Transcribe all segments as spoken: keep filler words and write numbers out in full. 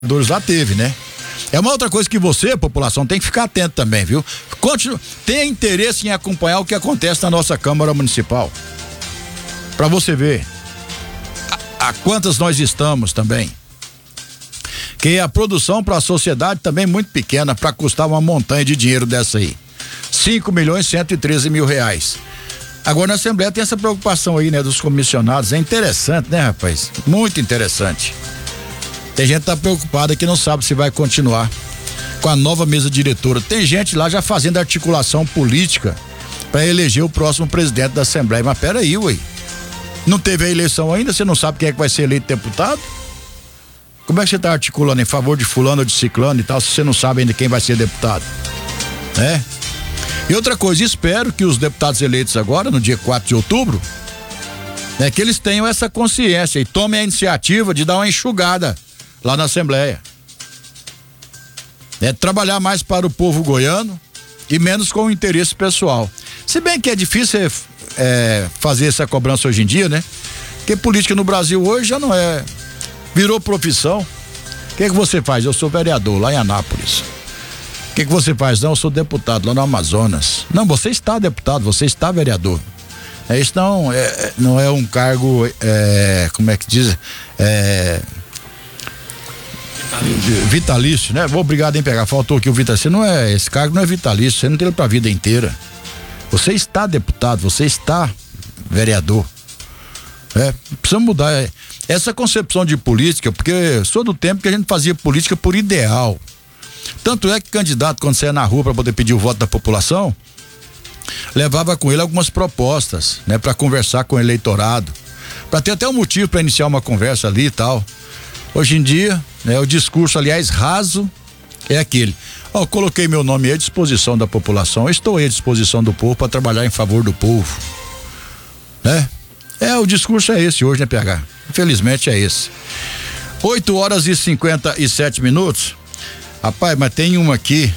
lá teve, né? É uma outra coisa que você, população, tem que ficar atento também, viu? Continua, tenha interesse em acompanhar o que acontece na nossa Câmara Municipal. Pra você ver a, a quantas nós estamos também. Que a produção para a sociedade também é muito pequena para custar uma montanha de dinheiro dessa aí. cinco milhões e cento e treze mil reais. Agora na Assembleia tem essa preocupação aí, né, dos comissionados. É interessante, né, rapaz? Muito interessante. Tem gente que tá preocupada que não sabe se vai continuar com a nova mesa diretora. Tem gente lá já fazendo articulação política para eleger o próximo presidente da Assembleia. Mas pera aí, ué. Não teve a eleição ainda? Você não sabe quem é que vai ser eleito deputado? Como é que você tá articulando em favor de fulano ou de ciclano e tal, se você não sabe ainda quem vai ser deputado? Né? E outra coisa, espero que os deputados eleitos agora, no dia quatro de outubro, né, que eles tenham essa consciência e tomem a iniciativa de dar uma enxugada lá na Assembleia. É trabalhar mais para o povo goiano e menos com o interesse pessoal. Se bem que é difícil é, é, fazer essa cobrança hoje em dia, né? Porque política no Brasil hoje já não é... Virou profissão. O que que você faz? Eu sou vereador lá em Anápolis. O que que você faz? Não, eu sou deputado lá no Amazonas. Não, você está deputado, você está vereador. É, isso não é, não é um cargo, é, como é que diz? É, vitalício. vitalício, né? Obrigado em pegar, faltou aqui o vitalício. Não é, esse cargo não é vitalício, você não tem ele pra vida inteira. Você está deputado, você está vereador. É, precisamos mudar é, essa concepção de política, porque sou do tempo que a gente fazia política por ideal. Tanto é que candidato, quando saia na rua para poder pedir o voto da população, levava com ele algumas propostas, né, para conversar com o eleitorado, para ter até um motivo para iniciar uma conversa ali e tal. Hoje em dia, né, o discurso, aliás, raso é aquele: ó, oh, coloquei meu nome à disposição da população, estou à disposição do povo para trabalhar em favor do povo, né? É, o discurso é esse hoje, né, P H? Infelizmente é esse. oito horas e cinquenta e sete minutos. Rapaz, mas tem uma aqui.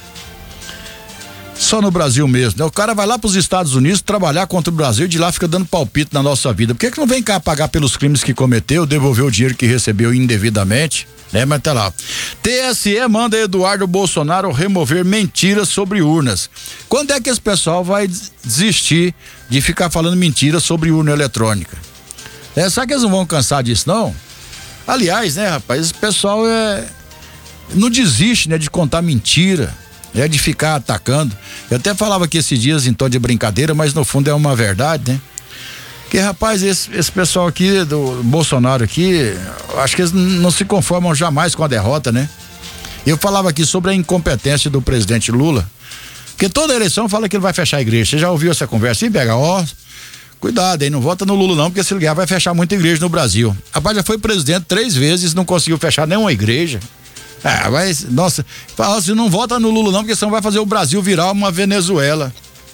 Só no Brasil mesmo, né? O cara vai lá pros Estados Unidos trabalhar contra o Brasil e de lá fica dando palpite na nossa vida. Por que que não vem cá pagar pelos crimes que cometeu, devolver o dinheiro que recebeu indevidamente? Né, mas tá lá. T S E manda Eduardo Bolsonaro remover mentiras sobre urnas. Quando é que esse pessoal vai desistir de ficar falando mentiras sobre urna eletrônica? É, será que eles não vão cansar disso, não? Aliás, né, rapaz, esse pessoal é... não desiste, né, de contar mentira, é de ficar atacando. Eu até falava aqui esses dias em tom de brincadeira, mas no fundo é uma verdade, né? Que, rapaz, esse, esse pessoal aqui do Bolsonaro aqui, acho que eles não se conformam jamais com a derrota, né? Eu falava aqui sobre a incompetência do presidente Lula, porque toda eleição fala que ele vai fechar a igreja. Você já ouviu essa conversa? E pega, ó, cuidado aí, não vota no Lula não, porque se ele ganhar vai fechar muita igreja no Brasil. Rapaz, já foi presidente três vezes, não conseguiu fechar nenhuma igreja. Ah, mas, nossa, fala, você não vota no Lula não, porque senão vai fazer o Brasil virar uma Venezuela.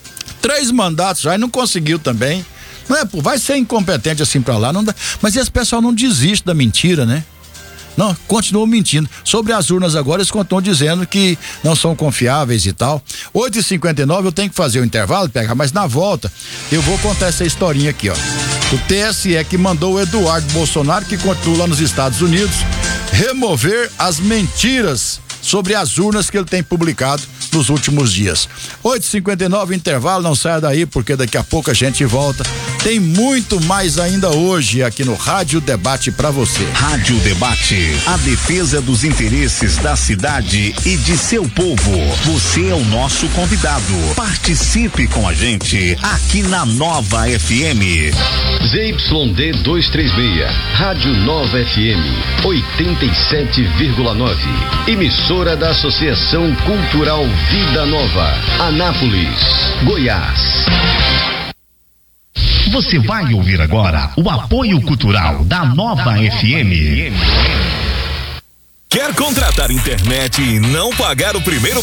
Três mandatos já e não conseguiu também. Não é, pô, vai ser incompetente assim pra lá, não dá. Mas esse pessoal não desiste da mentira, né? Não, continuam mentindo. Sobre as urnas agora, eles continuam dizendo que não são confiáveis e tal. oito e cinquenta e nove, eu tenho que fazer o intervalo, pegar, mas na volta eu vou contar essa historinha aqui, ó. O T S E que mandou o Eduardo Bolsonaro, que continua lá nos Estados Unidos, remover as mentiras sobre as urnas que ele tem publicado nos últimos dias. oito e cinquenta e nove, intervalo, não saia daí, porque daqui a pouco a gente volta. Tem muito mais ainda hoje aqui no Rádio Debate pra você. Rádio Debate, a defesa dos interesses da cidade e de seu povo. Você é o nosso convidado. Participe com a gente aqui na Nova F M. Z Y D duzentos e trinta e seis, Rádio Nova F M, oitenta e sete vírgula nove. Emissora da Associação Cultural Vida Nova, Anápolis, Goiás. Você vai ouvir agora o apoio cultural da Nova F M. Quer contratar internet e não pagar o primeiro